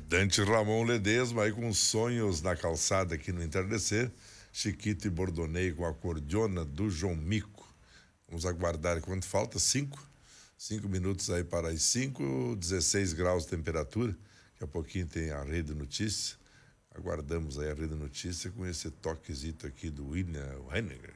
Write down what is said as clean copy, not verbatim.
Dante Ramon Ledesma aí com Sonhos na Calçada aqui no Entardecer. Chiquito e Bordonei com a Cordiona do João Mico. Vamos aguardar quanto falta? 5 minutos aí para as 5, 16 graus de temperatura. Daqui a pouquinho tem a Rede Notícia. Aguardamos aí a Rede Notícia com esse toquezito aqui do William Henninger.